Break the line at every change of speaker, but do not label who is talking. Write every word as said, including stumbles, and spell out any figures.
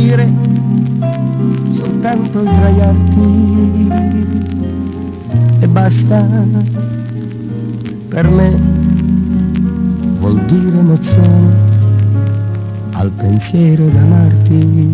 dire soltanto sdraiarti e basta. Per me vuol dire emozione al pensiero d'amarti.